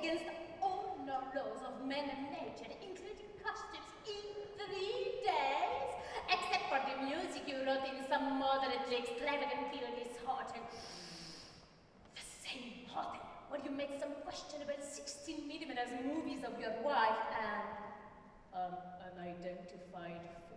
against all laws of man and nature, including costumes in 3 days, except for the music you wrote in some moderately extravagant period is hot and the same hotel where you made some questionable 16 millimeters movies of your wife and unidentified